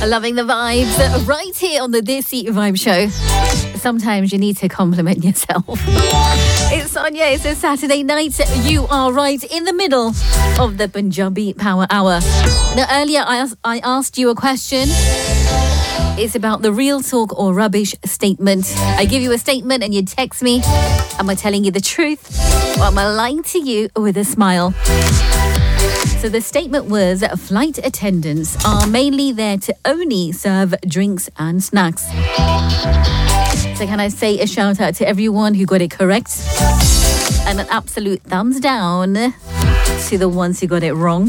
Loving the vibes right here on the Desi Vibe Show. Sometimes you need to compliment yourself. It's Sonia. It's a Saturday night. You are right in the middle of the Punjabi Power Hour. Now, earlier I asked you a question. It's about the real talk or rubbish statement. I give you a statement and you text me. Am I telling you the truth or am I lying to you with a smile? So the statement was, flight attendants are mainly there to only serve drinks and snacks. So can I say a shout out to everyone who got it correct? And an absolute thumbs down to the ones who got it wrong.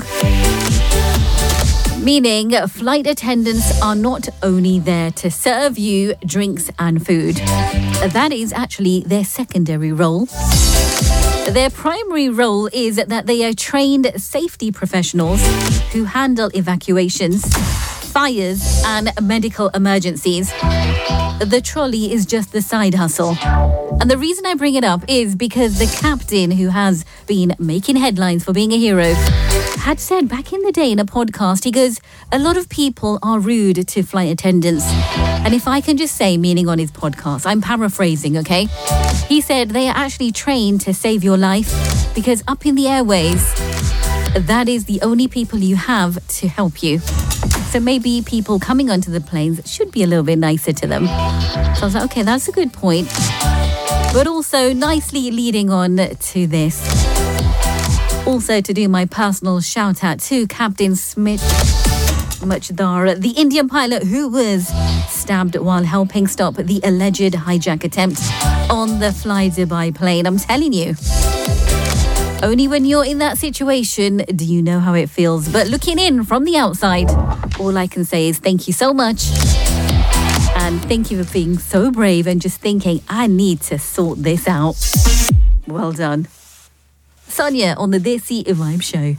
Meaning, flight attendants are not only there to serve you drinks and food. That is actually their secondary role. Their primary role is that they are trained safety professionals who handle evacuations, fires, and medical emergencies. The trolley is just the side hustle. And the reason I bring it up is because the captain, who has been making headlines for being a hero, had said back in the day in a podcast, he goes, a lot of people are rude to flight attendants. And if I can just say, meaning on his podcast, I'm paraphrasing, okay? He said they are actually trained to save your life because up in the airways, that is the only people you have to help you. So maybe people coming onto the planes should be a little bit nicer to them. So I was like, okay, that's a good point. But also nicely leading on to this. Also to do my personal shout out to Captain Smith Machdar, the Indian pilot who was stabbed while helping stop the alleged hijack attempt on the Fly Dubai plane. I'm telling you, only when you're in that situation do you know how it feels. But looking in from the outside, all I can say is thank you so much. And thank you for being so brave and just thinking, I need to sort this out. Well done. Sonia on the Desi Vibe Show.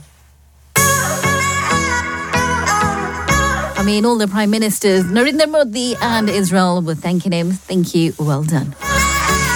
I mean, all the Prime Ministers, Narendra Modi and Israel, were thanking him. Thank you. Well done.